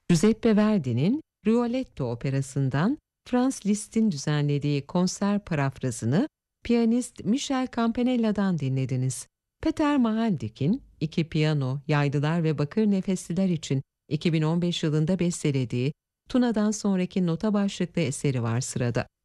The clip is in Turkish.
Giuseppe Verdi'nin Rigoletto operasından Franz Liszt'in düzenlediği konser parafrazını piyanist Michel Campanella'dan dinlediniz. Peter Mahaldik'in iki piyano, yaylılar ve bakır nefesliler için 2015 yılında bestelediği Tuna'dan sonraki nota başlıklı eseri var sırada.